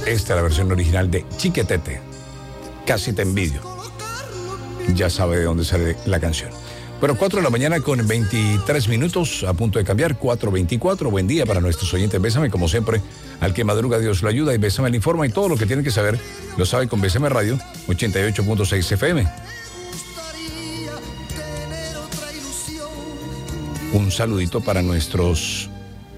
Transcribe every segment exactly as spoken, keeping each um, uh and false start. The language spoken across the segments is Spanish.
Esta es la versión original de Chiquetete, Casi te envidio. Ya sabe de dónde sale la canción. Bueno, cuatro de la mañana con veintitrés minutos, a punto de cambiar, cuatro veinticuatro. Buen día para nuestros oyentes. Bésame, como siempre, al que madruga Dios lo ayuda, y Bésame le informa, y todo lo que tienen que saber lo sabe con Bésame Radio ochenta y ocho punto seis F M. Un saludito para nuestros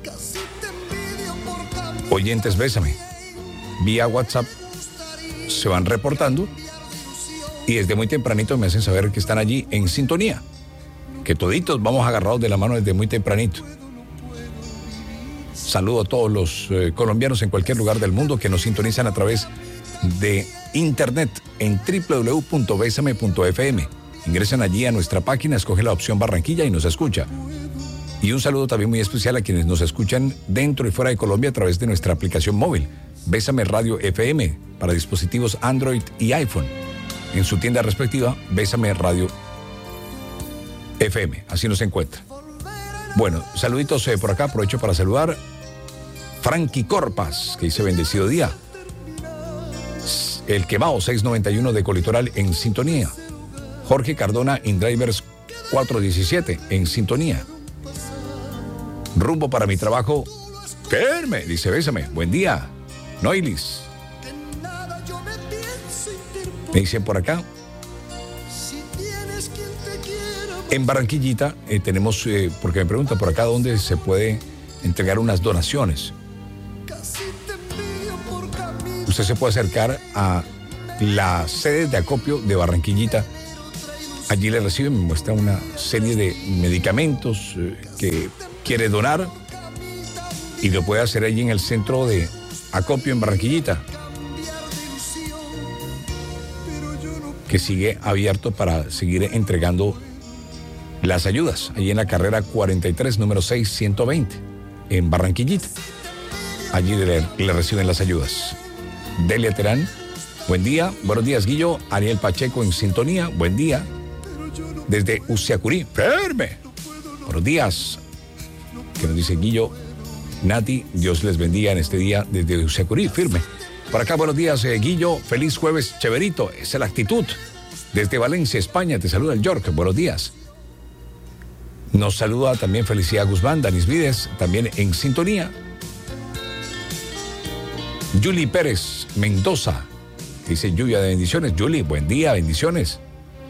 oyentes Bésame. Vía WhatsApp se van reportando y desde muy tempranito me hacen saber que están allí en sintonía, que toditos vamos agarrados de la mano desde muy tempranito. Saludo a todos los eh, colombianos en cualquier lugar del mundo que nos sintonizan a través de internet en doble u doble u doble u punto besame punto f m. Ingresan allí a nuestra página, escogen la opción Barranquilla y nos escucha. Y un saludo también muy especial a quienes nos escuchan dentro y fuera de Colombia a través de nuestra aplicación móvil, Bésame Radio F M, para dispositivos Android y iPhone. En su tienda respectiva, Bésame Radio F M, así nos encuentra. Bueno, saluditos eh, por acá, aprovecho para saludar Frankie Corpas, que dice bendecido día. El Quemao seiscientos noventa y uno de Colitoral en sintonía. Jorge Cardona, InDrivers cuatrocientos diecisiete en sintonía. Rumbo para mi trabajo, firme, dice Bésame, buen día. Noilis. Me dicen por acá. En Barranquillita eh, tenemos, eh, porque me preguntan por acá dónde se puede entregar unas donaciones. Usted se puede acercar a la sede de acopio de Barranquillita. Allí le reciben, me muestra una serie de medicamentos eh, que quiere donar y lo puede hacer allí en el centro de acopio en Barranquillita, que sigue abierto para seguir entregando las ayudas, allí en la carrera cuarenta y tres, número seis ciento veinte, en Barranquillita. Allí le, le reciben las ayudas. Delia Terán, buen día. Buenos días, Guillo. Ariel Pacheco en sintonía, buen día. Desde Uciacurí, firme. Buenos días. Que nos dice Guillo, Nati, Dios les bendiga en este día desde Uciacurí, firme. Por acá, buenos días, eh, Guillo. Feliz jueves, Cheverito. Esa es la actitud. Desde Valencia, España, te saluda el York. Buenos días. Nos saluda también Felicidad Guzmán, Danis Vides, también en sintonía. Yuli Pérez Mendoza, dice lluvia de bendiciones. Yuli, buen día, bendiciones.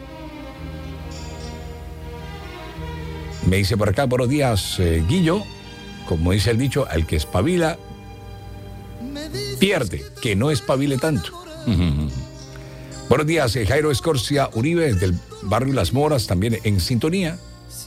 Me dice por acá, buenos días, eh, Guillo. Como dice el dicho, al que espabila, pierde, que no espabile tanto. Buenos días, eh, Jairo Escorcia Uribe, del barrio Las Moras, también en sintonía.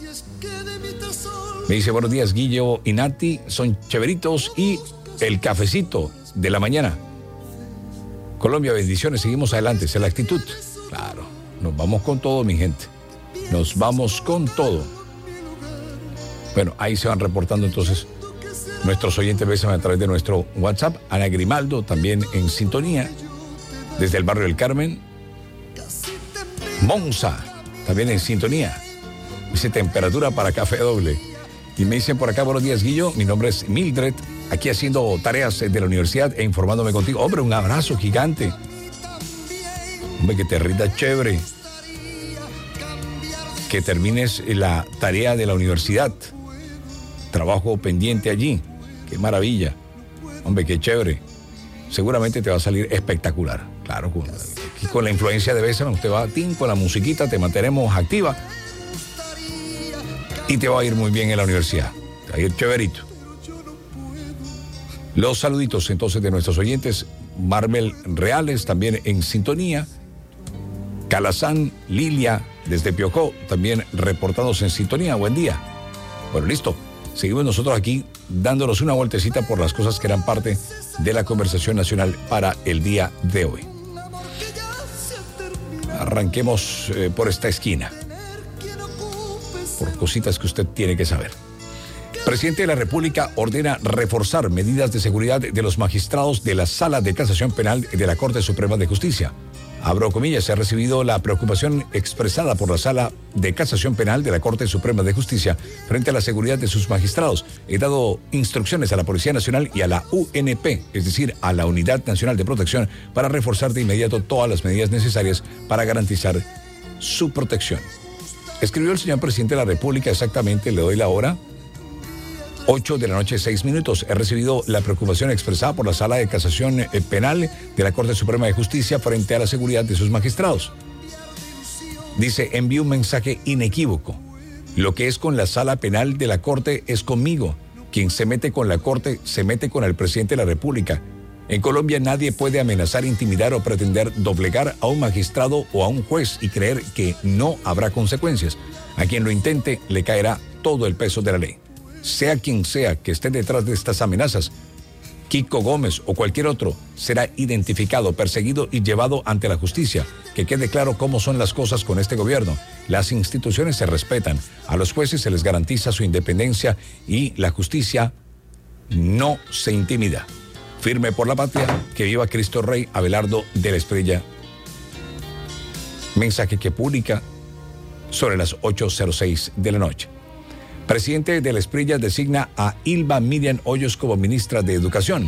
Me dice, buenos días, Guillo y Nati, son cheveritos y el cafecito de la mañana. Colombia, bendiciones, seguimos adelante, esa es la actitud. Claro, nos vamos con todo, mi gente. Nos vamos con todo. Bueno, ahí se van reportando entonces nuestros oyentes. Bésame a través de nuestro WhatsApp. Ana Grimaldo también en sintonía desde el barrio del Carmen. Monza también en sintonía. Dice temperatura para café doble. Y me dicen por acá, buenos días, Guillo. Mi nombre es Mildred, aquí haciendo tareas de la universidad e informándome contigo. Hombre, un abrazo gigante. Hombre, que te rinda chévere. Que termines la tarea de la universidad. Trabajo pendiente allí. Qué maravilla. Hombre, qué chévere. Seguramente te va a salir espectacular. Claro, con, con la influencia de Bésame, usted va a tin con la musiquita, te mantenemos activa y te va a ir muy bien en la universidad. Te va a ir chéverito. Los saluditos entonces de nuestros oyentes. Marmel Reales también en sintonía. Calazán Lilia desde Piocó también reportados en sintonía. Buen día. Bueno, listo. Seguimos nosotros aquí dándonos una vueltecita por las cosas que eran parte de la conversación nacional para el día de hoy. Arranquemos eh, por esta esquina, por cositas que usted tiene que saber. Presidente de la República ordena reforzar medidas de seguridad de los magistrados de la Sala de Casación Penal de la Corte Suprema de Justicia. Abro comillas, se ha recibido la preocupación expresada por la Sala de Casación Penal de la Corte Suprema de Justicia frente a la seguridad de sus magistrados. He dado instrucciones a la Policía Nacional y a la U N P, es decir, a la Unidad Nacional de Protección, para reforzar de inmediato todas las medidas necesarias para garantizar su protección. Escribió el señor presidente de la República, exactamente, le doy la hora, ocho de la noche, seis minutos. He recibido la preocupación expresada por la Sala de Casación Penal de la Corte Suprema de Justicia frente a la seguridad de sus magistrados. Dice, envío un mensaje inequívoco. Lo que es con la Sala Penal de la Corte es conmigo. Quien se mete con la Corte se mete con el presidente de la República. En Colombia nadie puede amenazar, intimidar o pretender doblegar a un magistrado o a un juez y creer que no habrá consecuencias. A quien lo intente le caerá todo el peso de la ley. Sea quien sea que esté detrás de estas amenazas, Kiko Gómez o cualquier otro, será identificado, perseguido y llevado ante la justicia. Que quede claro cómo son las cosas con este gobierno. Las instituciones se respetan, a los jueces se les garantiza su independencia y la justicia no se intimida. Firme por la patria, que viva Cristo Rey. Abelardo de la Espriella. Mensaje que publica sobre las ocho cero seis de la noche. Presidente de la Espriella designa a Hilba Miriam Hoyos como ministra de Educación.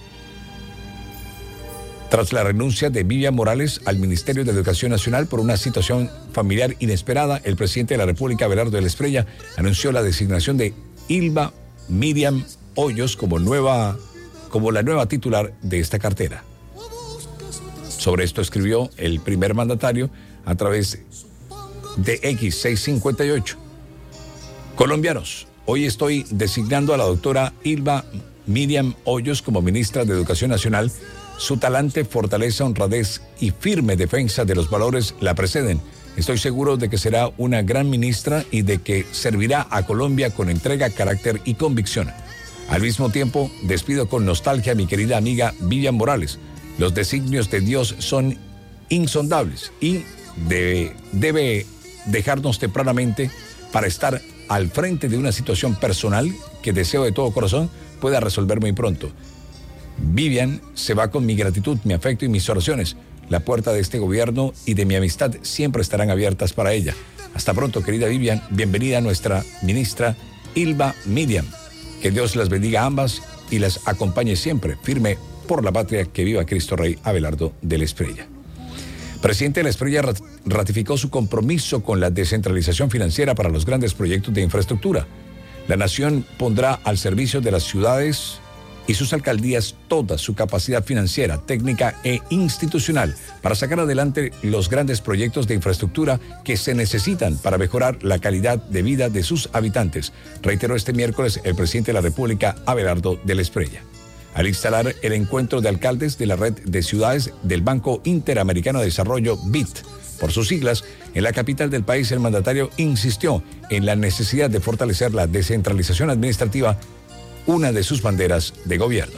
Tras la renuncia de Vivian Morales al Ministerio de Educación Nacional por una situación familiar inesperada, el presidente de la República, Abelardo de la Espriella, anunció la designación de Hilba Miriam Hoyos como, nueva, como la nueva titular de esta cartera. Sobre esto escribió el primer mandatario a través de X seiscientos cincuenta y ocho. Colombianos, hoy estoy designando a la doctora Hilba Miriam Hoyos como ministra de Educación Nacional. Su talante, fortaleza, honradez y firme defensa de los valores la preceden. Estoy seguro de que será una gran ministra y de que servirá a Colombia con entrega, carácter y convicción. Al mismo tiempo, despido con nostalgia a mi querida amiga Vivian Morales. Los designios de Dios son insondables y debe, debe dejarnos tempranamente para estar al frente de una situación personal que deseo de todo corazón pueda resolver muy pronto. Vivian se va con mi gratitud, mi afecto y mis oraciones. La puerta de este gobierno y de mi amistad siempre estarán abiertas para ella. Hasta pronto, querida Vivian. Bienvenida a nuestra ministra Hilba Miriam. Que Dios las bendiga a ambas y las acompañe siempre. Firme por la patria, que viva Cristo Rey. Abelardo de la Espriella. Presidente de la Espriella ratificó su compromiso con la descentralización financiera para los grandes proyectos de infraestructura. La nación pondrá al servicio de las ciudades y sus alcaldías toda su capacidad financiera, técnica e institucional para sacar adelante los grandes proyectos de infraestructura que se necesitan para mejorar la calidad de vida de sus habitantes, reiteró este miércoles el presidente de la República, Abelardo de la Espriella. Al instalar el encuentro de alcaldes de la red de ciudades del Banco Interamericano de Desarrollo, B I D, por sus siglas, en la capital del país, el mandatario insistió en la necesidad de fortalecer la descentralización administrativa, una de sus banderas de gobierno.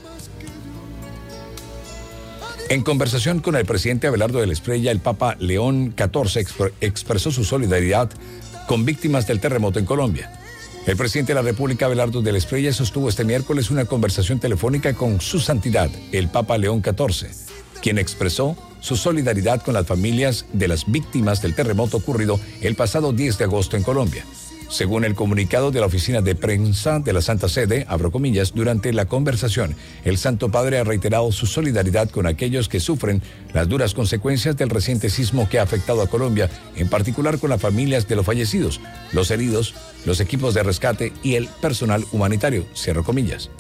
En conversación con el presidente Abelardo de la Espriella, el Papa León catorce exp- expresó su solidaridad con víctimas del terremoto en Colombia. El presidente de la República, Abelardo de la Espriella, sostuvo este miércoles una conversación telefónica con su santidad, el Papa León catorce, quien expresó su solidaridad con las familias de las víctimas del terremoto ocurrido el pasado diez de agosto en Colombia. Según el comunicado de la oficina de prensa de la Santa Sede, abro comillas, durante la conversación, el Santo Padre ha reiterado su solidaridad con aquellos que sufren las duras consecuencias del reciente sismo que ha afectado a Colombia, en particular con las familias de los fallecidos, los heridos, los equipos de rescate y el personal humanitario, cierro comillas.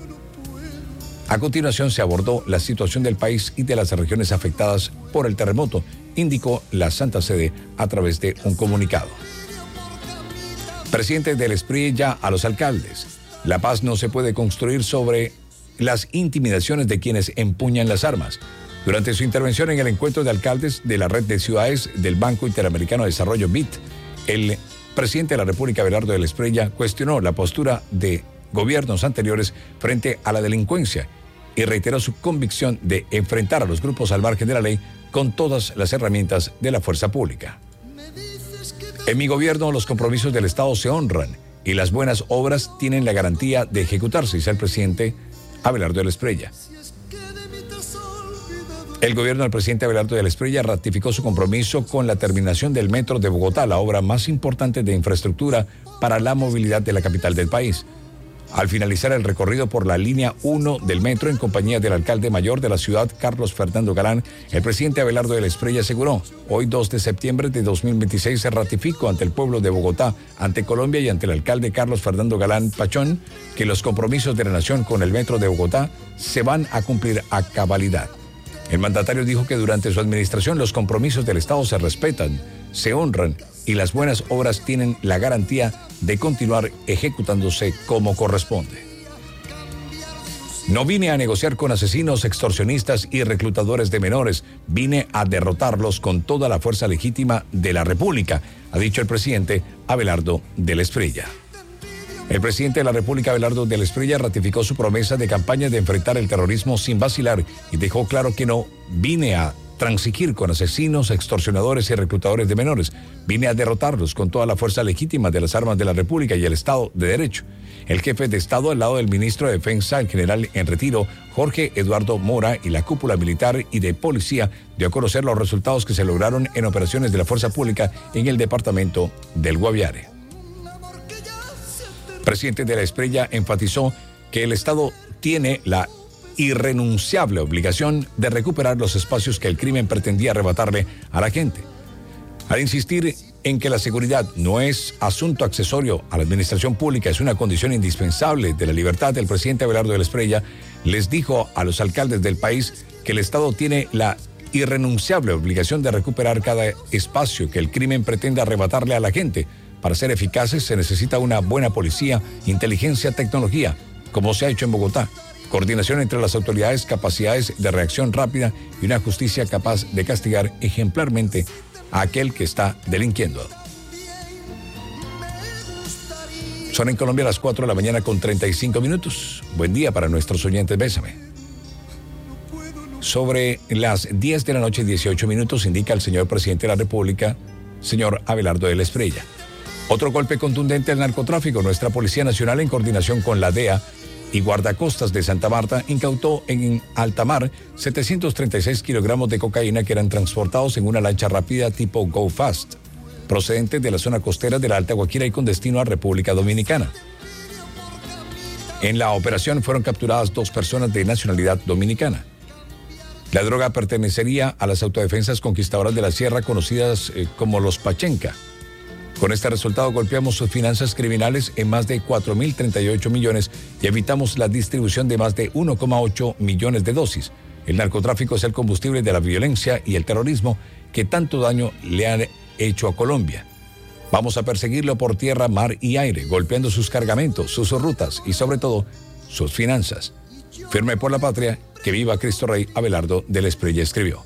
A continuación se abordó la situación del país y de las regiones afectadas por el terremoto, indicó la Santa Sede a través de un comunicado. Presidente de la Espriella a los alcaldes. La paz no se puede construir sobre las intimidaciones de quienes empuñan las armas. Durante su intervención en el encuentro de alcaldes de la red de ciudades del Banco Interamericano de Desarrollo, B I D, el presidente de la República, Abelardo de la Espriella, cuestionó la postura de gobiernos anteriores frente a la delincuencia y reiteró su convicción de enfrentar a los grupos al margen de la ley con todas las herramientas de la fuerza pública. En mi gobierno, los compromisos del Estado se honran y las buenas obras tienen la garantía de ejecutarse, dice el presidente Abelardo de la Espriella. El gobierno del presidente Abelardo de la Espriella ratificó su compromiso con la terminación del Metro de Bogotá, la obra más importante de infraestructura para la movilidad de la capital del país. Al finalizar el recorrido por la línea uno del metro en compañía del alcalde mayor de la ciudad, Carlos Fernando Galán, el presidente Abelardo de la Espriella aseguró: hoy dos de septiembre de dos mil veintiséis se ratificó ante el pueblo de Bogotá, ante Colombia y ante el alcalde Carlos Fernando Galán Pachón que los compromisos de la nación con el metro de Bogotá se van a cumplir a cabalidad. El mandatario dijo que durante su administración los compromisos del Estado se respetan, se honran y las buenas obras tienen la garantía de continuar ejecutándose como corresponde. No vine a negociar con asesinos, extorsionistas y reclutadores de menores, vine a derrotarlos con toda la fuerza legítima de la República, ha dicho el presidente Abelardo de la Espriella. El presidente de la República, Abelardo de la Espriella, ratificó su promesa de campaña de enfrentar el terrorismo sin vacilar y dejó claro que no vine a transigir con asesinos, extorsionadores y reclutadores de menores. Vine a derrotarlos con toda la fuerza legítima de las armas de la República y el Estado de Derecho. El jefe de Estado, al lado del ministro de Defensa, el general en retiro, Jorge Eduardo Mora, y la cúpula militar y de policía, dio a conocer los resultados que se lograron en operaciones de la fuerza pública en el departamento del Guaviare. El presidente de la Espriella enfatizó que el Estado tiene la irrenunciable obligación de recuperar los espacios que el crimen pretendía arrebatarle a la gente. Al insistir en que la seguridad no es asunto accesorio a la administración pública, es una condición indispensable de la libertad, el presidente Abelardo de la Espriella les dijo a los alcaldes del país que el Estado tiene la irrenunciable obligación de recuperar cada espacio que el crimen pretende arrebatarle a la gente. Para ser eficaces se necesita una buena policía, inteligencia, tecnología, como se ha hecho en Bogotá, coordinación entre las autoridades, capacidades de reacción rápida y una justicia capaz de castigar ejemplarmente a aquel que está delinquiendo. Son en Colombia las cuatro de la mañana con treinta y cinco minutos. Buen día para nuestros oyentes, bésame. Sobre las diez de la noche, dieciocho minutos, indica el señor presidente de la República, señor Abelardo de la Espriella. Otro golpe contundente al narcotráfico. Nuestra Policía Nacional, en coordinación con la D E A y Guardacostas de Santa Marta, incautó en alta mar setecientos treinta y seis kilogramos de cocaína que eran transportados en una lancha rápida tipo Go Fast, procedente de la zona costera de la Alta Guajira y con destino a República Dominicana. En la operación fueron capturadas dos personas de nacionalidad dominicana. La droga pertenecería a las autodefensas conquistadoras de la sierra, conocidas eh, como los Pachenca. Con este resultado golpeamos sus finanzas criminales en más de cuatro mil treinta y ocho millones y evitamos la distribución de más de uno coma ocho millones de dosis. El narcotráfico es el combustible de la violencia y el terrorismo que tanto daño le han hecho a Colombia. Vamos a perseguirlo por tierra, mar y aire, golpeando sus cargamentos, sus rutas y sobre todo sus finanzas. Firme por la patria, que viva Cristo Rey, Abelardo de la Espriella escribió.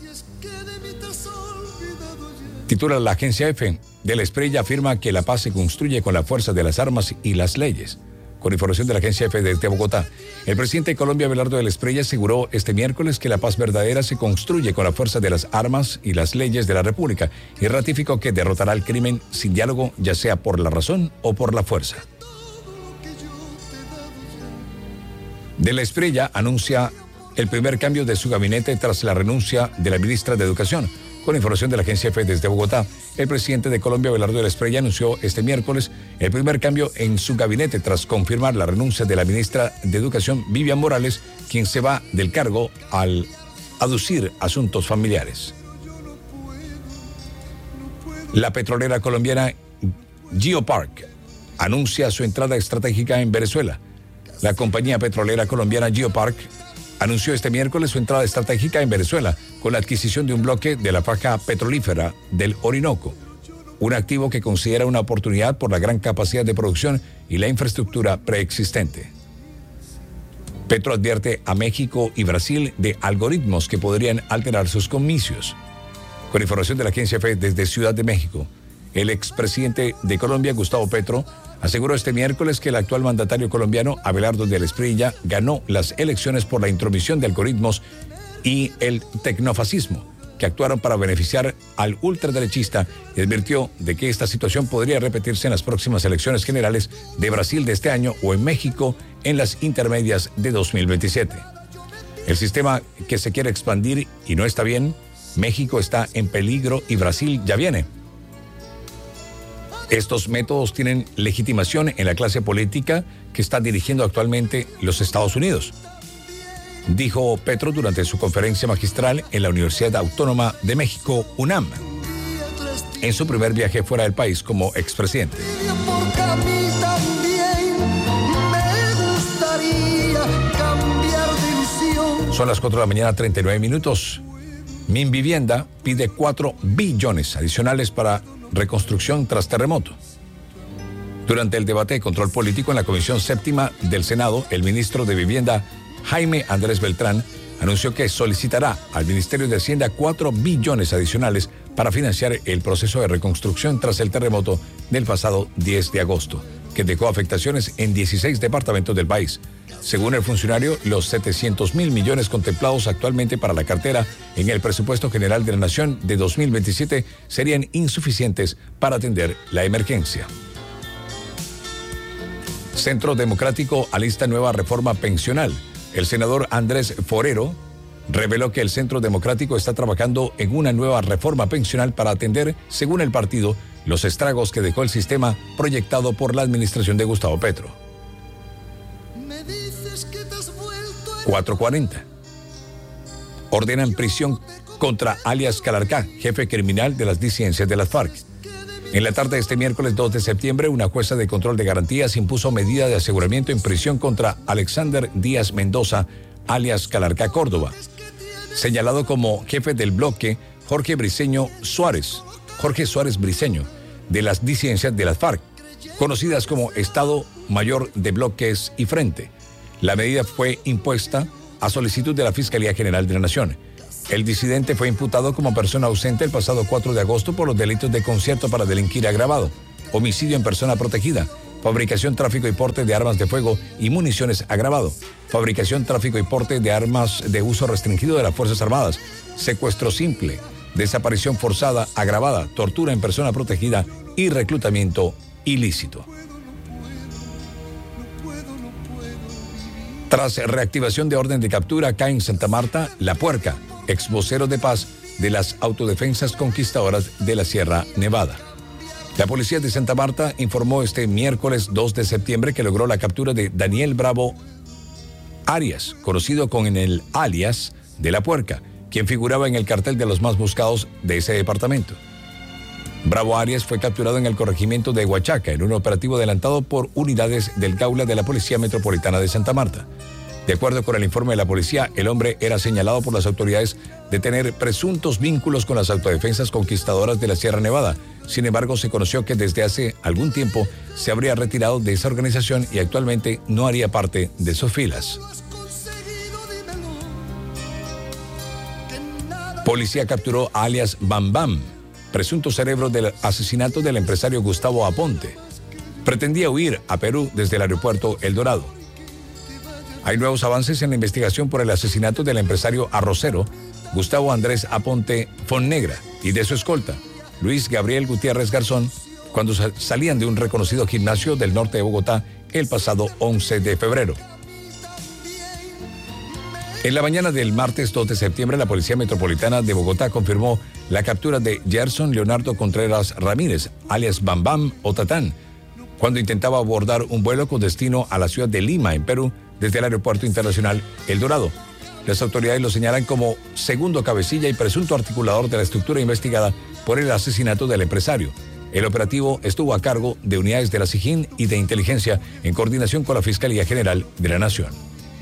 Titula la agencia F. De la Espriella afirma que la paz se construye con la fuerza de las armas y las leyes. Con información de la agencia F desde Bogotá, el presidente de Colombia, Abelardo de la Espriella, aseguró este miércoles que la paz verdadera se construye con la fuerza de las armas y las leyes de la República y ratificó que derrotará el crimen sin diálogo, ya sea por la razón o por la fuerza. De la Espriella anuncia el primer cambio de su gabinete tras la renuncia de la ministra de Educación. Con información de la agencia F desde Bogotá, el presidente de Colombia, Abelardo de la Espriella, anunció este miércoles el primer cambio en su gabinete tras confirmar la renuncia de la ministra de Educación, Vivian Morales, quien se va del cargo al aducir asuntos familiares. La petrolera colombiana GeoPark anuncia su entrada estratégica en Venezuela. La compañía petrolera colombiana GeoPark anunció este miércoles su entrada estratégica en Venezuela con la adquisición de un bloque de la faja petrolífera del Orinoco, un activo que considera una oportunidad por la gran capacidad de producción y la infraestructura preexistente. Petro advierte a México y Brasil de algoritmos que podrían alterar sus comicios. Con información de la agencia F desde Ciudad de México, el expresidente de Colombia, Gustavo Petro, aseguró este miércoles que el actual mandatario colombiano, Abelardo de la Espriella, ganó las elecciones por la intromisión de algoritmos y el tecnofascismo, que actuaron para beneficiar al ultraderechista, y advirtió de que esta situación podría repetirse en las próximas elecciones generales de Brasil de este año o en México en las intermedias de dos mil veintisiete. El sistema que se quiere expandir y no está bien, México está en peligro y Brasil ya viene. Estos métodos tienen legitimación en la clase política que está dirigiendo actualmente los Estados Unidos, dijo Petro durante su conferencia magistral en la Universidad Autónoma de México, UNAM, en su primer viaje fuera del país como expresidente. Son las cuatro de la mañana, treinta y nueve minutos. Minvivienda pide cuatro billones adicionales para reconstrucción tras terremoto. Durante el debate de control político en la Comisión Séptima del Senado, el ministro de Vivienda, Jaime Andrés Beltrán, anunció que solicitará al Ministerio de Hacienda cuatro billones adicionales para financiar el proceso de reconstrucción tras el terremoto del pasado diez de agosto, que dejó afectaciones en dieciséis departamentos del país. Según el funcionario, los setecientos mil millones contemplados actualmente para la cartera en el presupuesto general de la Nación de dos mil veintisiete serían insuficientes para atender la emergencia. Centro Democrático alista nueva reforma pensional. El senador Andrés Forero reveló que el Centro Democrático está trabajando en una nueva reforma pensional para atender, según el partido, los estragos que dejó el sistema proyectado por la administración de Gustavo Petro. cuatro cuarenta. Ordenan prisión contra alias Calarcá, jefe criminal de las disidencias de las FARC. En la tarde de este miércoles dos de septiembre, una jueza de control de garantías impuso medida de aseguramiento en prisión contra Alexander Díaz Mendoza, alias Calarcá Córdoba, señalado como jefe del bloque Jorge Briceño Suárez, Jorge Suárez Briceño, de las disidencias de las FARC, conocidas como Estado Mayor de Bloques y Frente. La medida fue impuesta a solicitud de la Fiscalía General de la Nación. El disidente fue imputado como persona ausente el pasado cuatro de agosto por los delitos de concierto para delinquir agravado, homicidio en persona protegida, fabricación, tráfico y porte de armas de fuego y municiones agravado, fabricación, tráfico y porte de armas de uso restringido de las Fuerzas Armadas, secuestro simple, desaparición forzada agravada, tortura en persona protegida y reclutamiento ilícito. Tras reactivación de orden de captura, cae en Santa Marta La Puerca, ex vocero de paz de las autodefensas conquistadoras de la Sierra Nevada. La policía de Santa Marta informó este miércoles dos de septiembre que logró la captura de Daniel Bravo Arias, conocido con el alias de La Puerca, quien figuraba en el cartel de los más buscados de ese departamento. Bravo Arias fue capturado en el corregimiento de Huachaca en un operativo adelantado por unidades del Gaula de la Policía Metropolitana de Santa Marta. De acuerdo con el informe de la policía, el hombre era señalado por las autoridades de tener presuntos vínculos con las autodefensas conquistadoras de la Sierra Nevada. Sin embargo, se conoció que desde hace algún tiempo se habría retirado de esa organización y actualmente no haría parte de sus filas. Policía capturó a alias Bam Bam, presunto cerebro del asesinato del empresario Gustavo Aponte. Pretendía huir a Perú desde el aeropuerto El Dorado. Hay nuevos avances en la investigación por el asesinato del empresario arrocero Gustavo Andrés Aponte Fonnegra y de su escolta, Luis Gabriel Gutiérrez Garzón, cuando salían de un reconocido gimnasio del norte de Bogotá el pasado once de febrero. En la mañana del martes dos de septiembre, la Policía Metropolitana de Bogotá confirmó la captura de Gerson Leonardo Contreras Ramírez, alias Bam Bam o Tatán, cuando intentaba abordar un vuelo con destino a la ciudad de Lima, en Perú, desde el Aeropuerto Internacional El Dorado. Las autoridades lo señalan como segundo cabecilla y presunto articulador de la estructura investigada por el asesinato del empresario. El operativo estuvo a cargo de unidades de la SIJIN y de inteligencia en coordinación con la Fiscalía General de la Nación.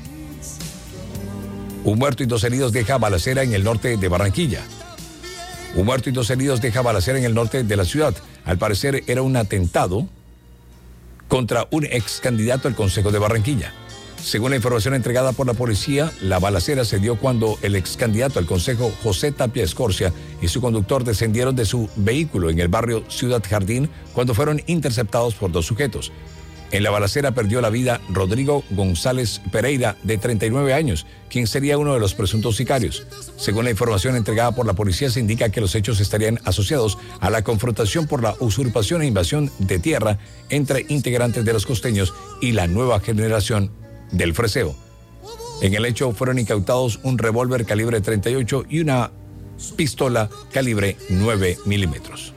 Un muerto y dos heridos deja balacera en el norte de Barranquilla. Un muerto y dos heridos deja balacera en el norte de la ciudad. Al parecer era un atentado contra un ex candidato al Consejo de Barranquilla. Según la información entregada por la policía, la balacera se dio cuando el ex candidato al Consejo, José Tapia Escorcia, y su conductor descendieron de su vehículo en el barrio Ciudad Jardín cuando fueron interceptados por dos sujetos. En la balacera perdió la vida Rodrigo González Pereira, de treinta y nueve años, quien sería uno de los presuntos sicarios. Según la información entregada por la policía, se indica que los hechos estarían asociados a la confrontación por la usurpación e invasión de tierra entre integrantes de los costeños y la nueva generación del Freseo. En el hecho fueron incautados un revólver calibre treinta y ocho y una pistola calibre nueve milímetros.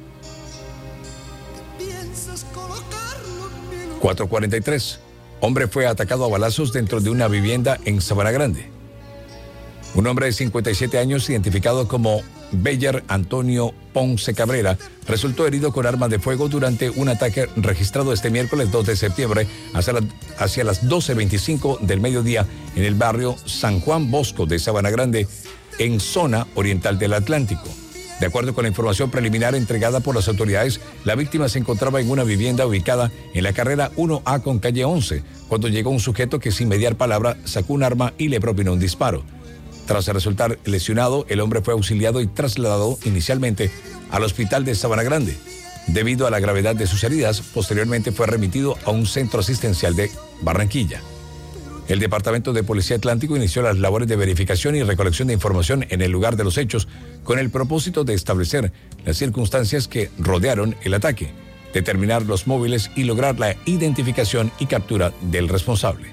cuatro cuarenta y tres. Hombre fue atacado a balazos dentro de una vivienda en Sabana Grande. Un hombre de cincuenta y siete años, identificado como Beller Antonio Ponce Cabrera, resultó herido con arma de fuego durante un ataque registrado este miércoles dos de septiembre hacia, la, hacia las doce veinticinco del mediodía en el barrio San Juan Bosco de Sabana Grande, en zona oriental del Atlántico. De acuerdo con la información preliminar entregada por las autoridades, la víctima se encontraba en una vivienda ubicada en la carrera uno A con calle once, cuando llegó un sujeto que sin mediar palabra sacó un arma y le propinó un disparo. Tras resultar lesionado, el hombre fue auxiliado y trasladado inicialmente al hospital de Sabana Grande. Debido a la gravedad de sus heridas, posteriormente fue remitido a un centro asistencial de Barranquilla. El Departamento de Policía Atlántico inició las labores de verificación y recolección de información en el lugar de los hechos con el propósito de establecer las circunstancias que rodearon el ataque, determinar los móviles y lograr la identificación y captura del responsable.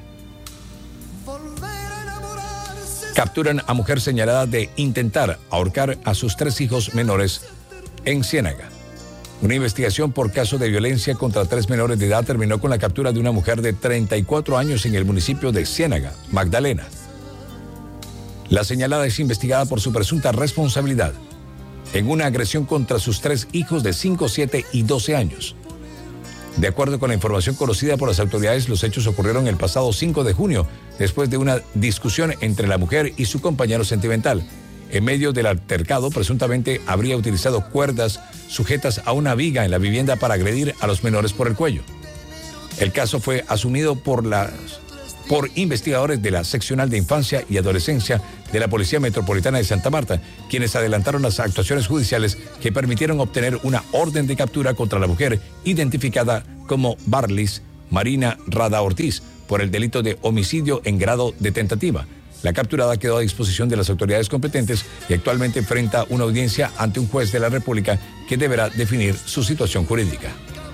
Capturan a mujer señalada de intentar ahorcar a sus tres hijos menores en Ciénaga. Una investigación por caso de violencia contra tres menores de edad terminó con la captura de una mujer de treinta y cuatro años en el municipio de Ciénaga, Magdalena. La señalada es investigada por su presunta responsabilidad en una agresión contra sus tres hijos de cinco, siete y doce años. De acuerdo con la información conocida por las autoridades, los hechos ocurrieron el pasado cinco de junio, después de una discusión entre la mujer y su compañero sentimental. En medio del altercado, presuntamente habría utilizado cuerdas sujetas a una viga en la vivienda para agredir a los menores por el cuello. El caso fue asumido por, las, por investigadores de la Seccional de Infancia y Adolescencia de la Policía Metropolitana de Santa Marta, quienes adelantaron las actuaciones judiciales que permitieron obtener una orden de captura contra la mujer identificada como Barlis Marina Rada Ortiz por el delito de homicidio en grado de tentativa. La capturada quedó a disposición de las autoridades competentes y actualmente enfrenta una audiencia ante un juez de la República que deberá definir su situación jurídica.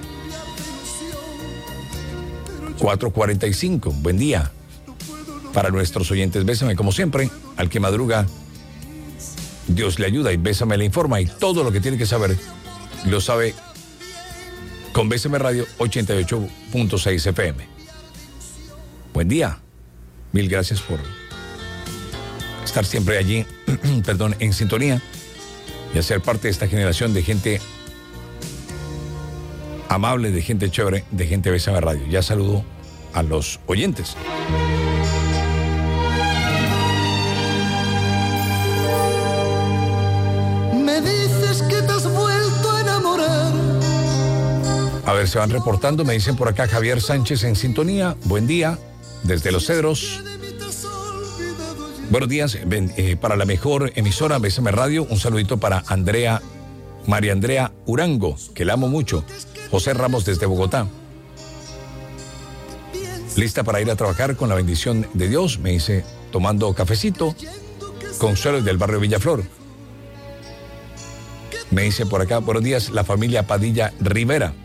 cuatro cuarenta y cinco, buen día. Para nuestros oyentes, bésame como siempre, al que madruga, Dios le ayuda y Bésame le informa y todo lo que tiene que saber lo sabe con Bésame Radio ochenta y ocho punto seis F M. Buen día, mil gracias por estar siempre allí, perdón, en sintonía y hacer parte de esta generación de gente amable, de gente chévere, de gente Bésame Radio. Ya saludo a los oyentes. Me dices que te has vuelto a enamorar. A ver, se van reportando, me dicen por acá Javier Sánchez en sintonía. Buen día, desde Los Cedros. Buenos días, eh, para la mejor emisora Bésame Radio, un saludito para Andrea, María Andrea Urango, que la amo mucho. José Ramos desde Bogotá. Lista para ir a trabajar con la bendición de Dios, me dice, tomando cafecito. Consuelo del barrio Villaflor. Me dice por acá, buenos días, la familia Padilla Rivera.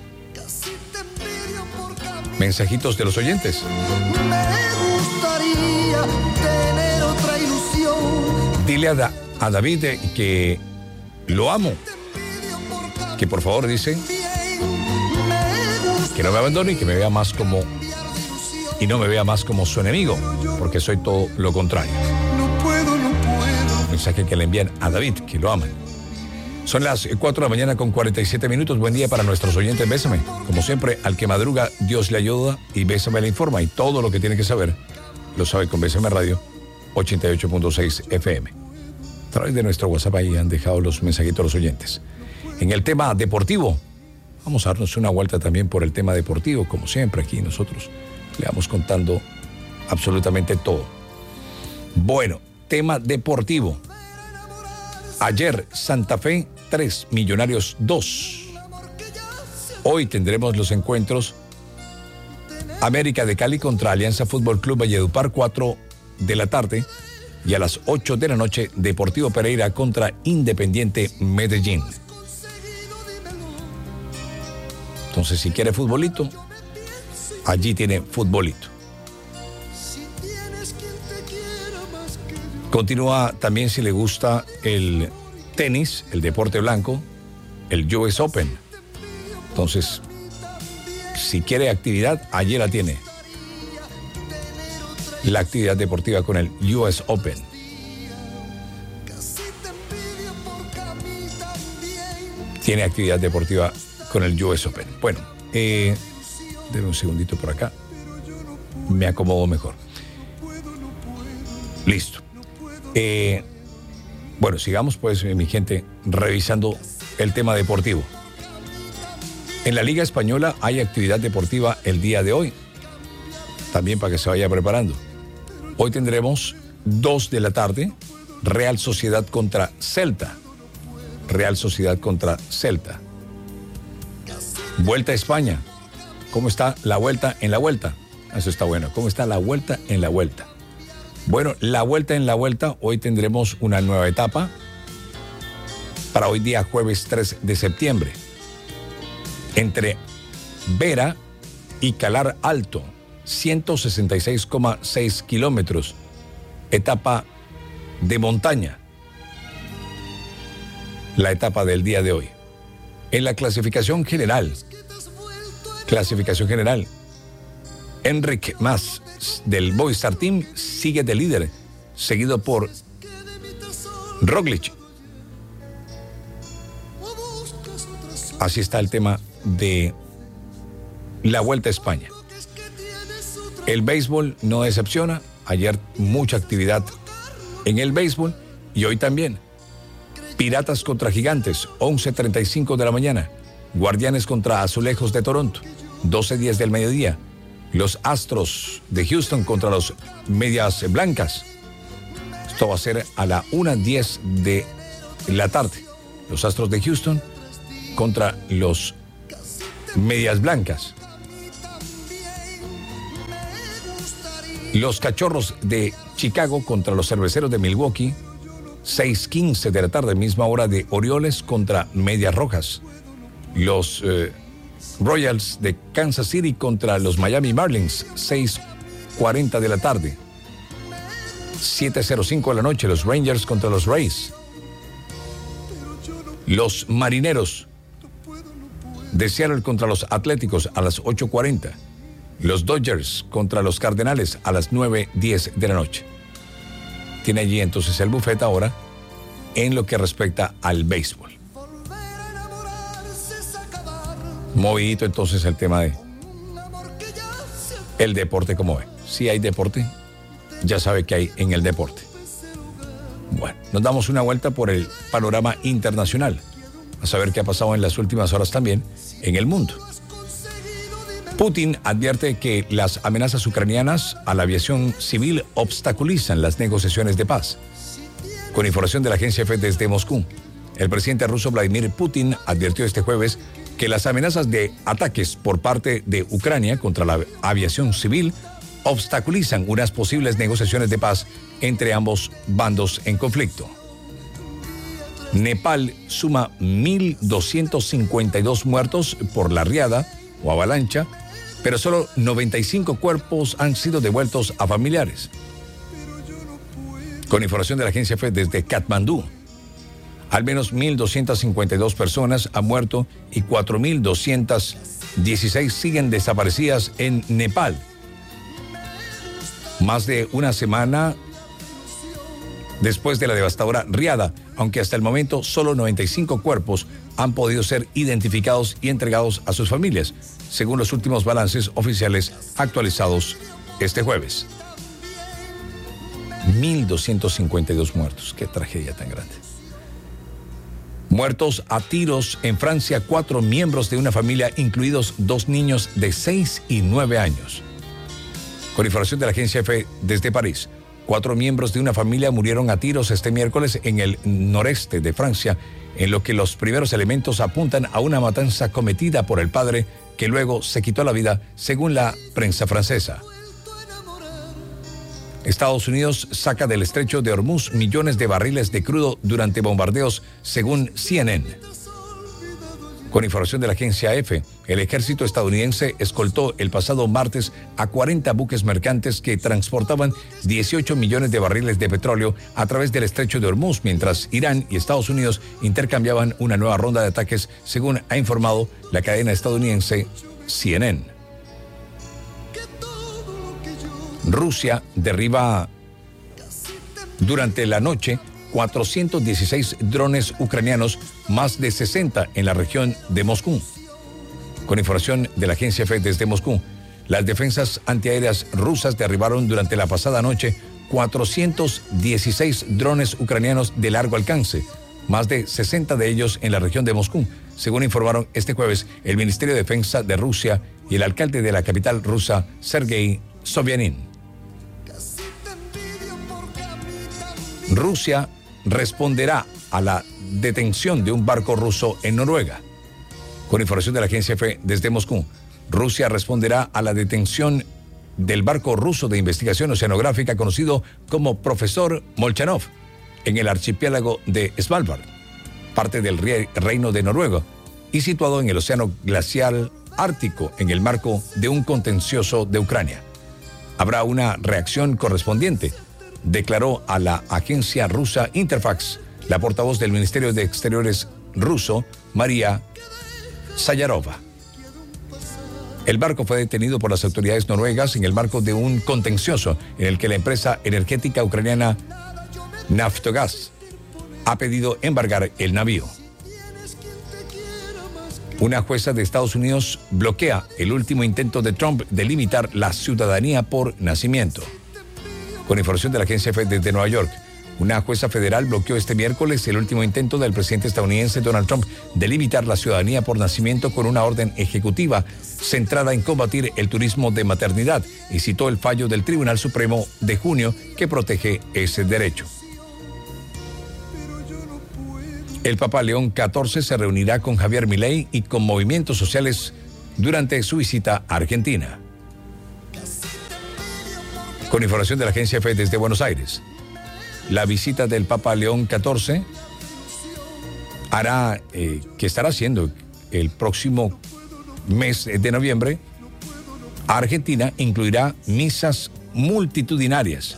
Mensajitos de los oyentes. Me gustaría tener otra ilusión. Dile a, da, a David eh, que lo amo. Que por favor, dice, que no me abandone y que me vea más como, y no me vea más como su enemigo, porque soy todo lo contrario. No puedo, no puedo. Mensaje que le envían a David, que lo aman. Son las cuatro de la mañana con cuarenta y siete minutos. Buen día para nuestros oyentes. Bésame. Como siempre, al que madruga, Dios le ayuda y Bésame le informa. Y todo lo que tiene que saber, lo sabe con Bésame Radio ochenta y ocho punto seis F M. A través de nuestro WhatsApp ahí han dejado los mensajitos a los oyentes. En el tema deportivo, vamos a darnos una vuelta también por el tema deportivo. Como siempre, aquí nosotros le vamos contando absolutamente todo. Bueno, tema deportivo. Ayer, Santa Fe tres, Millonarios dos. Hoy tendremos los encuentros América de Cali contra Alianza Fútbol Club Valledupar, cuatro de la tarde. Y a las ocho de la noche, Deportivo Pereira contra Independiente Medellín. Entonces, si quiere futbolito, allí tiene futbolito. Continúa también, si le gusta el tenis, el deporte blanco, el U S Open. Entonces, si quiere actividad, allí la tiene. La actividad deportiva con el U S Open. Tiene actividad deportiva con el U S Open. Bueno, eh, denme un segundito por acá. Me acomodo mejor. Listo. Eh, bueno, sigamos pues, mi gente, revisando el tema deportivo. En la Liga Española hay actividad deportiva el día de hoy. También para que se vaya preparando. Hoy tendremos dos de la tarde, Real Sociedad contra Celta. Real Sociedad contra Celta. Vuelta a España. ¿Cómo está la vuelta en la vuelta? Eso está bueno. ¿Cómo está la vuelta en la vuelta? Bueno, la vuelta en la vuelta, hoy tendremos una nueva etapa para hoy día jueves tres de septiembre. Entre Vera y Calar Alto, ciento sesenta y seis coma seis kilómetros, etapa de montaña. La etapa del día de hoy. En la clasificación general, clasificación general, Enric Mas del Movistar Team sigue de líder, seguido por Roglic. Así está el tema de la Vuelta a España. El béisbol no decepciona. Ayer mucha actividad en el béisbol y hoy también. Piratas contra Gigantes, once treinta y cinco de la mañana. Guardianes contra Azulejos de Toronto, doce diez del mediodía. Los Astros de Houston contra los Medias Blancas. Esto va a ser a la una diez de la tarde. Los Astros de Houston contra los Medias Blancas. Los Cachorros de Chicago contra los Cerveceros de Milwaukee, seis quince de la tarde, misma hora de Orioles contra Medias Rojas. Los eh, Royals de Kansas City contra los Miami Marlins, seis cuarenta de la tarde. siete cero cinco de la noche, los Rangers contra los Rays. Los Marineros de Seattle contra los Atléticos a las ocho cuarenta. Los Dodgers contra los Cardenales a las nueve diez de la noche. Tiene allí entonces el buffet ahora en lo que respecta al béisbol. Movidito entonces el tema de el deporte, como ve. Si hay deporte, ya sabe que hay en el deporte. Bueno, nos damos una vuelta por el panorama internacional, a saber qué ha pasado en las últimas horas también en el mundo. Putin advierte que las amenazas ucranianas a la aviación civil obstaculizan las negociaciones de paz. Con información de la agencia F desde Moscú, el presidente ruso Vladimir Putin advirtió este jueves que las amenazas de ataques por parte de Ucrania contra la aviación civil obstaculizan unas posibles negociaciones de paz entre ambos bandos en conflicto. Nepal suma mil doscientos cincuenta y dos muertos por la riada o avalancha, pero solo noventa y cinco cuerpos han sido devueltos a familiares. Con información de la agencia F desde Katmandú, al menos mil doscientas cincuenta y dos personas han muerto y cuatro mil doscientas dieciséis siguen desaparecidas en Nepal. Más de una semana después de la devastadora riada, aunque hasta el momento solo noventa y cinco cuerpos han podido ser identificados y entregados a sus familias, según los últimos balances oficiales actualizados este jueves. mil doscientos cincuenta y dos muertos. Qué tragedia tan grande. Muertos a tiros en Francia, cuatro miembros de una familia, incluidos dos niños de seis y nueve años. Con información de la agencia F desde París, cuatro miembros de una familia murieron a tiros este miércoles en el noreste de Francia, en lo que los primeros elementos apuntan a una matanza cometida por el padre, que luego se quitó la vida, según la prensa francesa. Estados Unidos saca del estrecho de Hormuz millones de barriles de crudo durante bombardeos, según C N N. Con información de la agencia A F, el ejército estadounidense escoltó el pasado martes a cuarenta buques mercantes que transportaban dieciocho millones de barriles de petróleo a través del estrecho de Hormuz, mientras Irán y Estados Unidos intercambiaban una nueva ronda de ataques, según ha informado la cadena estadounidense C N N. Rusia derriba durante la noche cuatrocientos dieciséis drones ucranianos, más de sesenta en la región de Moscú. Con información de la agencia F desde Moscú, las defensas antiaéreas rusas derribaron durante la pasada noche cuatrocientos dieciséis drones ucranianos de largo alcance, más de sesenta de ellos en la región de Moscú, según informaron este jueves el Ministerio de Defensa de Rusia y el alcalde de la capital rusa, Sergei Sobyanin. Rusia responderá a la detención de un barco ruso en Noruega. Con información de la agencia F desde Moscú, Rusia responderá a la detención del barco ruso de investigación oceanográfica conocido como Profesor Molchanov en el archipiélago de Svalbard, parte del Reino de Noruega, y situado en el océano glacial ártico en el marco de un contencioso de Ucrania. Habrá una reacción correspondiente, declaró a la agencia rusa Interfax la portavoz del Ministerio de Exteriores ruso, María Sayarova. El barco fue detenido por las autoridades noruegas en el marco de un contencioso en el que la empresa energética ucraniana Naftogaz ha pedido embargar el navío. Una jueza de Estados Unidos bloquea el último intento de Trump de limitar la ciudadanía por nacimiento. Con información de la agencia F desde Nueva York, una jueza federal bloqueó este miércoles el último intento del presidente estadounidense Donald Trump de limitar la ciudadanía por nacimiento con una orden ejecutiva centrada en combatir el turismo de maternidad, y citó el fallo del Tribunal Supremo de junio que protege ese derecho. El Papa León catorce se reunirá con Javier Milei y con movimientos sociales durante su visita a Argentina. Con información de la agencia F desde Buenos Aires, la visita del Papa León catorce hará, eh, que estará haciendo el próximo mes de noviembre a Argentina, incluirá misas multitudinarias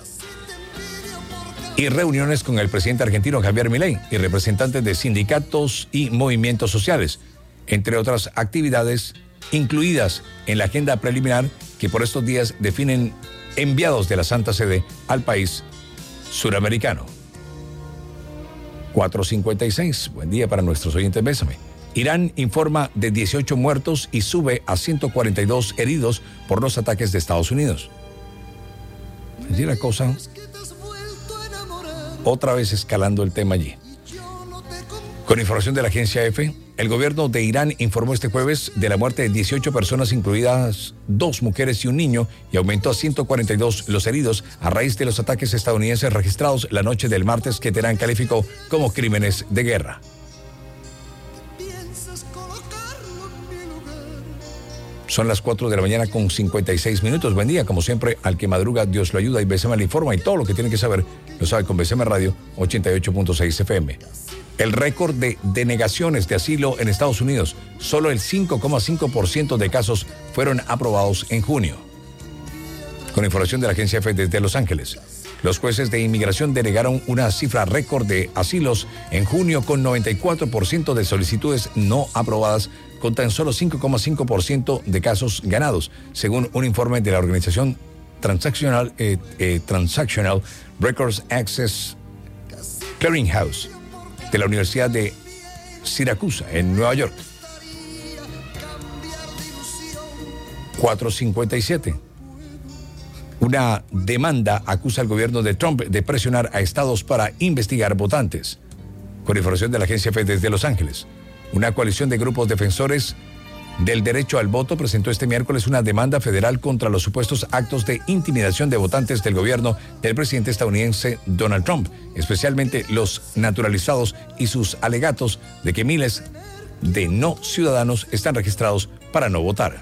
y reuniones con el presidente argentino Javier Milei y representantes de sindicatos y movimientos sociales, entre otras actividades incluidas en la agenda preliminar que por estos días definen enviados de la Santa Sede al país suramericano. cuatro cincuenta y seis, buen día para nuestros oyentes, bésame. Irán informa de dieciocho muertos y sube a ciento cuarenta y dos heridos por los ataques de Estados Unidos. Es decir, la cosa, otra vez escalando el tema allí. Con información de la agencia F, el gobierno de Irán informó este jueves de la muerte de dieciocho personas, incluidas dos mujeres y un niño, y aumentó a ciento cuarenta y dos los heridos a raíz de los ataques estadounidenses registrados la noche del martes que Teherán calificó como crímenes de guerra. Son las cuatro de la mañana con cincuenta y seis minutos. Buen día, como siempre, al que madruga, Dios lo ayuda y B C M le informa, y todo lo que tiene que saber lo sabe con B C M Radio ochenta y ocho punto seis F M. El récord de denegaciones de asilo en Estados Unidos, solo el cinco coma cinco por ciento de casos fueron aprobados en junio. Con información de la agencia F desde Los Ángeles, los jueces de inmigración denegaron una cifra récord de asilos en junio con noventa y cuatro por ciento de solicitudes no aprobadas, con tan solo cinco coma cinco por ciento de casos ganados, según un informe de la organización Transactional, eh, eh, Transactional Records Access Clearinghouse de la Universidad de Siracusa, en Nueva York. cuatro cincuenta y siete. Una demanda acusa al gobierno de Trump de presionar a estados para investigar votantes. Con información de la agencia F desde Los Ángeles, una coalición de grupos defensores del derecho al voto presentó este miércoles una demanda federal contra los supuestos actos de intimidación de votantes del gobierno del presidente estadounidense Donald Trump, especialmente los naturalizados y sus alegatos de que miles de no ciudadanos están registrados para no votar.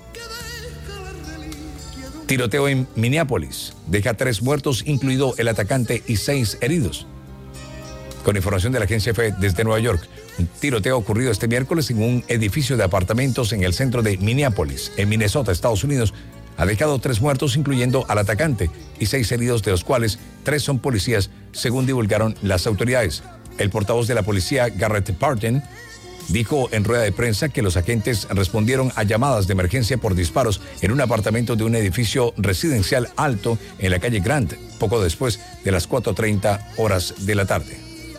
Tiroteo en Minneapolis deja tres muertos, incluido el atacante, y seis heridos. Con información de la agencia F desde Nueva York, un tiroteo ocurrido este miércoles en un edificio de apartamentos en el centro de Minneapolis, en Minnesota, Estados Unidos, ha dejado tres muertos, incluyendo al atacante, y seis heridos, de los cuales tres son policías, según divulgaron las autoridades. El portavoz de la policía, Garrett Parton, dijo en rueda de prensa que los agentes respondieron a llamadas de emergencia por disparos en un apartamento de un edificio residencial alto en la calle Grant, poco después de las cuatro treinta horas de la tarde.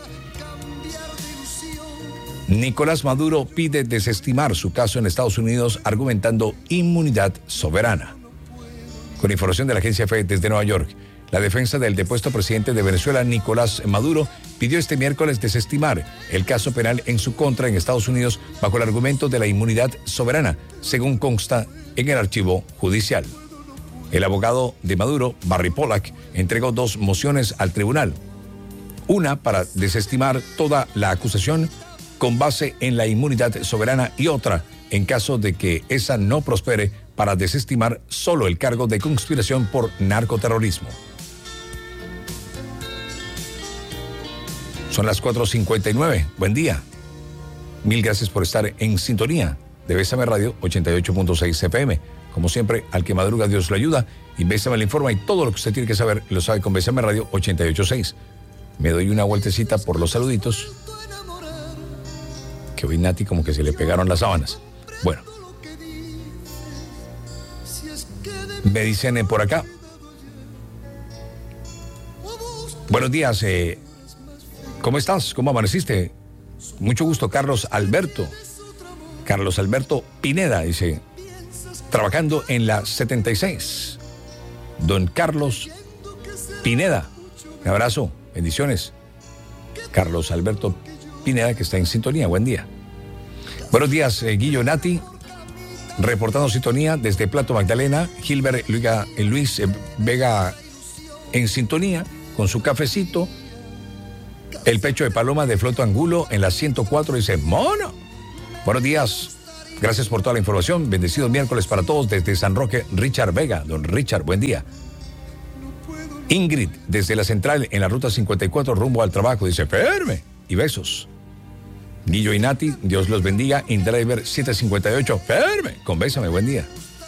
Nicolás Maduro pide desestimar su caso en Estados Unidos, argumentando inmunidad soberana. Con información de la agencia F desde Nueva York, la defensa del depuesto presidente de Venezuela, Nicolás Maduro, pidió este miércoles desestimar el caso penal en su contra en Estados Unidos bajo el argumento de la inmunidad soberana, según consta en el archivo judicial. El abogado de Maduro, Barry Pollack, entregó dos mociones al tribunal. Una para desestimar toda la acusación con base en la inmunidad soberana y otra, en caso de que esa no prospere, para desestimar solo el cargo de conspiración por narcoterrorismo. Son las cuatro cincuenta y nueve. Buen día. Mil gracias por estar en sintonía de Bésame Radio ochenta y ocho punto seis F M. Como siempre, al que madruga Dios lo ayuda, y Bésame le informa, y todo lo que usted tiene que saber lo sabe con Bésame Radio ochenta y ocho punto seis. Me doy una vueltecita por los saluditos. Que hoy Nati como que se le pegaron las sábanas. Bueno. Me dicen eh, por acá. Buenos días. Eh, ¿Cómo estás? ¿Cómo amaneciste? Mucho gusto, Carlos Alberto. Carlos Alberto Pineda, dice. Trabajando en la setenta y seis. Don Carlos Pineda. Un abrazo. Bendiciones. Carlos Alberto Pineda, que está en sintonía. Buen día. Buenos días, eh, Guillo Nati. Reportando sintonía desde Plato Magdalena. Gilbert Luiga, eh, Luis eh, Vega en sintonía con su cafecito. El pecho de paloma de Floto Angulo en la ciento cuatro dice, mono. Buenos días. Gracias por toda la información. Bendecidos miércoles para todos desde San Roque, Richard Vega. Don Richard, buen día. Ingrid, desde la central en la ruta cincuenta y cuatro rumbo al trabajo, dice, firme y besos. Guillo y Nati, Dios los bendiga. InDriver setecientos cincuenta y ocho, firme, con Bésame, buen día.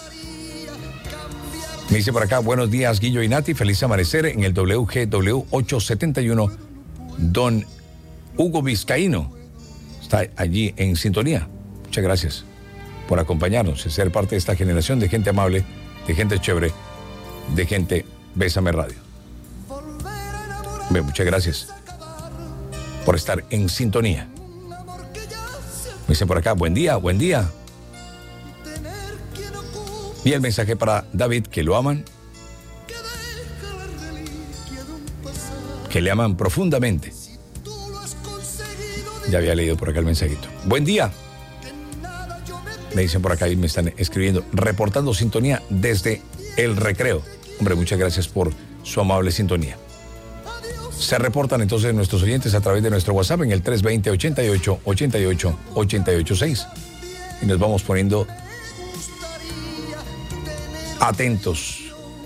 Me dice por acá, buenos días, Guillo y Nati, feliz amanecer en el W G W ochocientos setenta y uno. Don Hugo Vizcaíno está allí en sintonía. Muchas gracias por acompañarnos y ser parte de esta generación de gente amable, de gente chévere, de gente Bésame Radio. Bien, muchas gracias por estar en sintonía. Me dicen por acá, buen día, buen día. Y el mensaje para David, que lo aman, que le aman profundamente. Ya había leído por acá el mensajito. Buen día. Me dicen por acá y me están escribiendo, reportando sintonía desde el recreo. Hombre, muchas gracias por su amable sintonía. Se reportan entonces nuestros oyentes a través de nuestro WhatsApp en el tres dos cero, ochenta y ocho, ochenta y ocho, ochenta y ocho seis. Y nos vamos poniendo atentos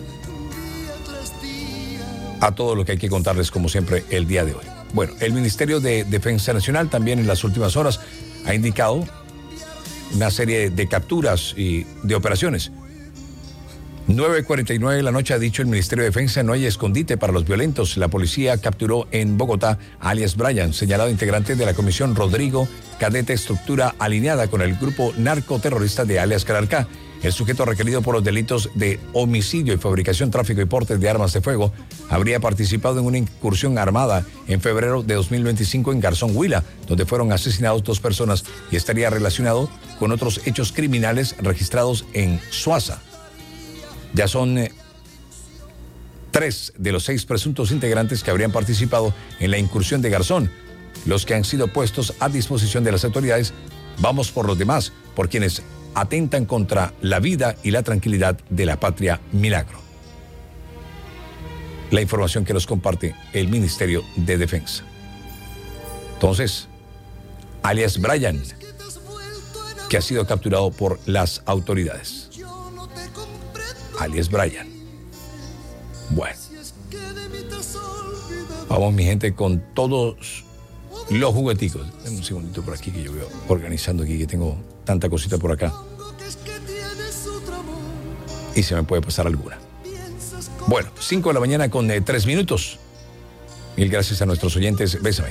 a todo lo que hay que contarles, como siempre, el día de hoy. Bueno, el Ministerio de Defensa Nacional también en las últimas horas ha indicado una serie de capturas y de operaciones. nueve cuarenta y nueve de la noche ha dicho el Ministerio de Defensa, no hay escondite para los violentos. La policía capturó en Bogotá a alias Brian, señalado integrante de la Comisión Rodrigo, cadete estructura alineada con el grupo narcoterrorista de alias Calarcá. El sujeto requerido por los delitos de homicidio y fabricación, tráfico y porte de armas de fuego habría participado en una incursión armada en febrero de dos mil veinticinco en Garzón, Huila, donde fueron asesinados dos personas, y estaría relacionado con otros hechos criminales registrados en Suaza. Ya son eh, tres de los seis presuntos integrantes que habrían participado en la incursión de Garzón, los que han sido puestos a disposición de las autoridades. Vamos por los demás, por quienes atentan contra la vida y la tranquilidad de la patria Milagro. La información que nos comparte el Ministerio de Defensa. Entonces, alias Brian, que ha sido capturado por las autoridades. Alias Brian. Bueno. Vamos, mi gente, con todos los jugueticos. Dame un segundito por aquí que yo veo organizando aquí, que tengo tanta cosita por acá. Y se me puede pasar alguna. Bueno, cinco de la mañana con eh, tres minutos. Mil gracias a nuestros oyentes. Bésame.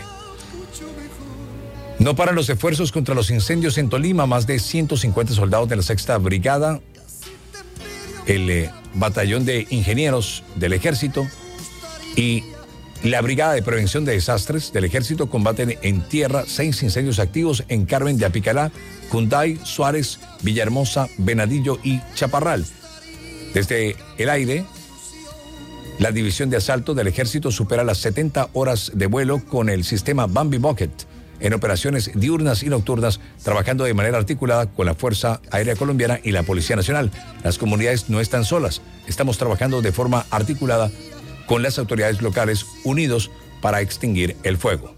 No paran los esfuerzos contra los incendios en Tolima. Más de ciento cincuenta soldados de la sexta Brigada, el eh, Batallón de Ingenieros del Ejército y la Brigada de Prevención de Desastres del Ejército combaten en tierra seis incendios activos en Carmen de Apicalá, Cunday, Suárez, Villahermosa, Venadillo y Chaparral. Desde el aire, la División de Asalto del Ejército supera las setenta horas de vuelo con el sistema Bambi Bucket en operaciones diurnas y nocturnas, trabajando de manera articulada con la Fuerza Aérea Colombiana y la Policía Nacional. Las comunidades no están solas. Estamos trabajando de forma articulada con las autoridades locales, unidos para extinguir el fuego.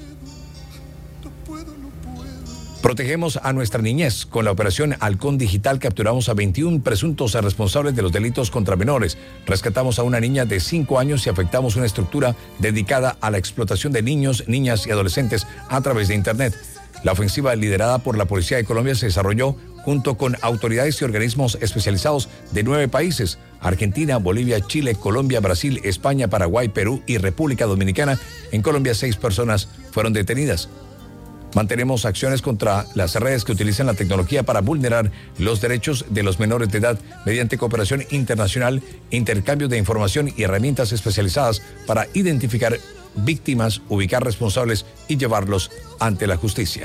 Protegemos a nuestra niñez. Con la operación Halcón Digital capturamos a veintiún presuntos responsables de los delitos contra menores. Rescatamos a una niña de cinco años y afectamos una estructura dedicada a la explotación de niños, niñas y adolescentes a través de Internet. La ofensiva liderada por la Policía de Colombia se desarrolló junto con autoridades y organismos especializados de nueve países: Argentina, Bolivia, Chile, Colombia, Brasil, España, Paraguay, Perú y República Dominicana. En Colombia, seis personas fueron detenidas. Mantenemos acciones contra las redes que utilizan la tecnología para vulnerar los derechos de los menores de edad mediante cooperación internacional, intercambio de información y herramientas especializadas para identificar víctimas, ubicar responsables y llevarlos ante la justicia.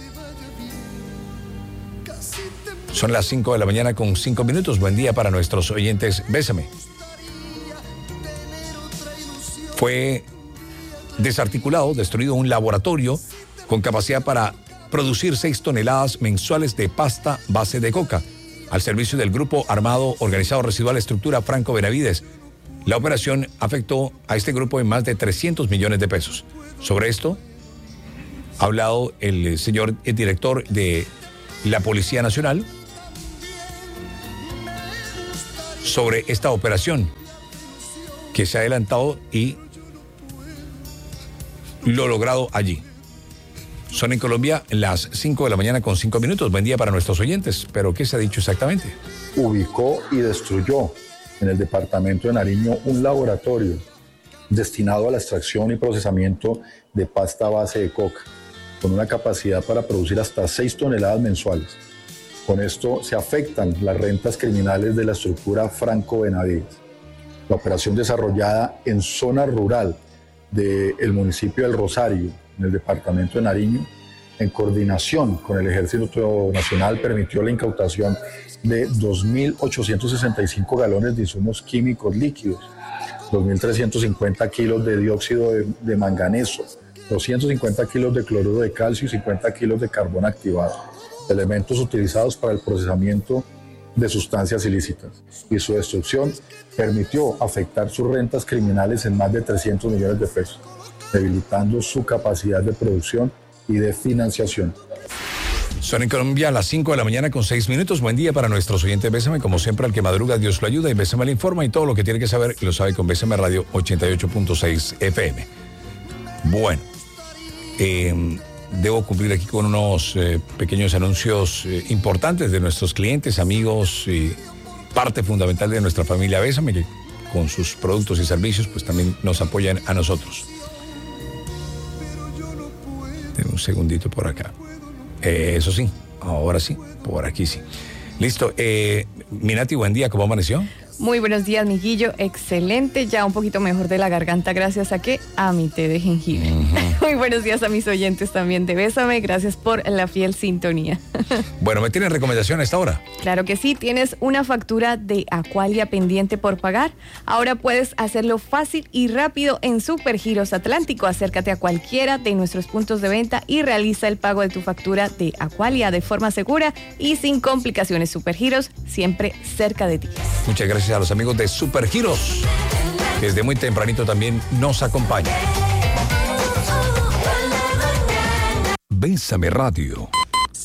Son las cinco de la mañana con cinco minutos. Buen día para nuestros oyentes. Bésame. Fue desarticulado, destruido un laboratorio con capacidad para producir seis toneladas mensuales de pasta base de coca, al servicio del Grupo Armado Organizado Residual Estructura Franco Benavides. La operación afectó a este grupo en más de trescientos millones de pesos. Sobre esto ha hablado el señor el director de la Policía Nacional sobre esta operación que se ha adelantado y lo logrado allí. Son en Colombia las cinco de la mañana con cinco minutos. Buen día para nuestros oyentes. ¿Pero qué se ha dicho exactamente? Ubicó y destruyó en el departamento de Nariño un laboratorio destinado a la extracción y procesamiento de pasta base de coca, con una capacidad para producir hasta seis toneladas mensuales. Con esto se afectan las rentas criminales de la estructura Franco Benavides. La operación desarrollada en zona rural del municipio del Rosario, en el departamento de Nariño, en coordinación con el Ejército Nacional, permitió la incautación de dos mil ochocientos sesenta y cinco galones de insumos químicos líquidos, dos mil trescientos cincuenta kilos de dióxido de, de manganeso, doscientos cincuenta kilos de cloruro de calcio y cincuenta kilos de carbón activado, elementos utilizados para el procesamiento de sustancias ilícitas, y su destrucción permitió afectar sus rentas criminales en más de trescientos millones de pesos, debilitando su capacidad de producción y de financiación. Son en Colombia a las cinco de la mañana con seis minutos. Buen día para nuestros oyentes. Bésame, como siempre, al que madruga Dios lo ayuda, y Bésame le informa, y todo lo que tiene que saber lo sabe con Bésame Radio ochenta y ocho punto seis F M. Bueno, eh, debo cumplir aquí con unos eh, pequeños anuncios eh, importantes de nuestros clientes, amigos y parte fundamental de nuestra familia Bésame, que con sus productos y servicios pues también nos apoyan a nosotros. Un segundito por acá. Eh, eso sí, ahora sí, por aquí sí. Listo. Eh, Minati, buen día, ¿cómo amaneció? Muy buenos días, Miguillo. Excelente, ya un poquito mejor de la garganta, gracias a que a mi té de jengibre. Uh-huh. Muy buenos días a mis oyentes también de Bésame, gracias por la fiel sintonía. Bueno, ¿me tienen recomendación a esta hora? Claro que sí, tienes una factura de Aqualia pendiente por pagar. Ahora puedes hacerlo fácil y rápido en Supergiros Atlántico. Acércate a cualquiera de nuestros puntos de venta y realiza el pago de tu factura de Aqualia de forma segura y sin complicaciones. Supergiros, siempre cerca de ti. Muchas gracias a los amigos de Supergiros, que desde muy tempranito también nos acompañan. Bésame Radio.